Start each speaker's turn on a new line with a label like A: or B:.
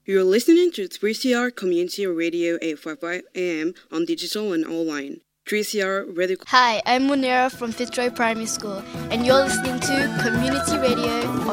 A: You're listening to 3CR Community Radio 855 AM on digital and online. 3CR Radio.
B: Hi, I'm Munira from Fitzroy Primary School, and you're listening to Community Radio